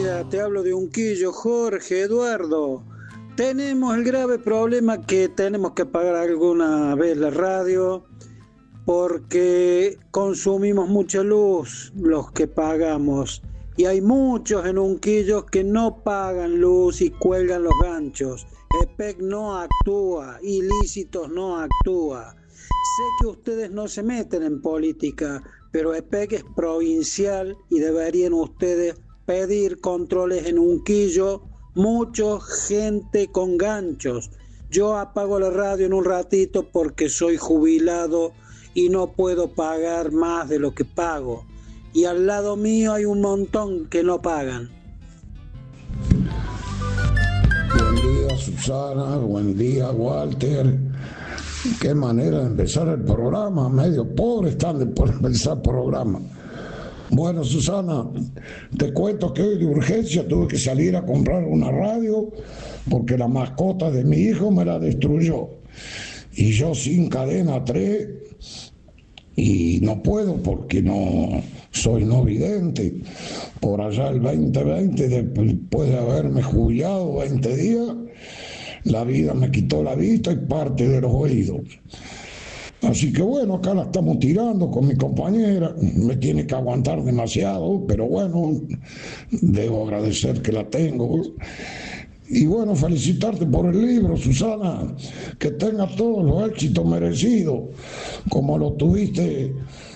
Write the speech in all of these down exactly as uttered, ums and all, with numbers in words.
Te hablo de Unquillo, Jorge, Eduardo. Tenemos el grave problema que tenemos que pagar alguna vez la radio porque consumimos mucha luz los que pagamos. Y hay muchos en Unquillo que no pagan luz y cuelgan los ganchos. EPEC no actúa, Ilícitos no actúa. Sé que ustedes no se meten en política, pero EPEC es provincial y deberían ustedes pedir controles en Unquillo. Mucha gente con ganchos. Yo apago la radio en un ratito porque soy jubilado y no puedo pagar más de lo que pago. Y al lado mío hay un montón que no pagan. Buen día, Susana. Buen día, Walter. Qué manera de empezar el programa. Medio pobre están de por empezar el programa. Bueno, Susana, te cuento que hoy de urgencia tuve que salir a comprar una radio porque la mascota de mi hijo me la destruyó. Y yo sin cadena tres y no puedo porque no soy no vidente. Por allá el veinte veinte, después de haberme jubilado veinte días, la vida me quitó la vista y parte de los oídos. Así que bueno, acá la estamos tirando con mi compañera, me tiene que aguantar demasiado, pero bueno, debo agradecer que la tengo. Y bueno, felicitarte por el libro, Susana, que tenga todos los éxitos merecidos, como lo tuviste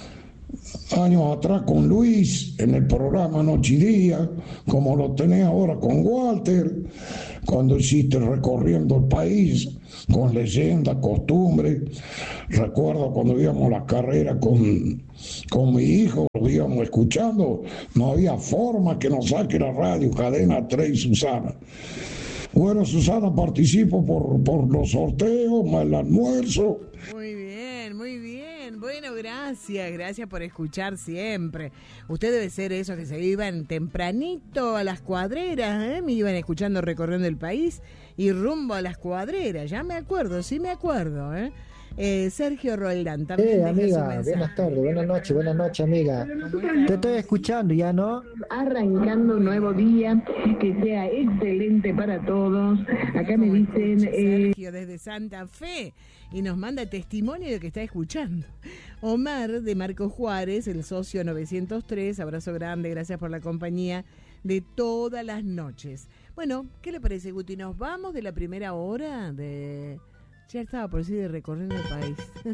años atrás con Luis en el programa Noche y Día, como lo tenés ahora con Walter, cuando hiciste Recorriendo el País, con leyenda, costumbre. Recuerdo cuando íbamos a la carrera con, con mi hijo, lo íbamos escuchando, no había forma que nos saque la radio, Cadena tres y Susana. Bueno, Susana, participo por, por los sorteos, más el almuerzo. Muy bien, muy bien. Bueno, gracias, gracias por escuchar siempre. Usted debe ser esos que se iban tempranito a las cuadreras, ¿eh? Me iban escuchando Recorriendo el País y rumbo a las cuadreras. Ya me acuerdo, sí me acuerdo, ¿eh? Eh, Sergio Roldán también. Eh, amiga, buenas tardes, buenas noches, buenas noches, amiga. Te estoy escuchando, ¿ya no? Arrancando un nuevo día, que sea excelente para todos. Acá me dicen... Eh... Sergio desde Santa Fe, y nos manda testimonio de que está escuchando. Omar de Marcos Juárez, el socio novecientos tres, abrazo grande, gracias por la compañía de todas las noches. Bueno, ¿qué le parece, Guti? Nos vamos de la primera hora de... Ya estaba por decir de Recorriendo el País.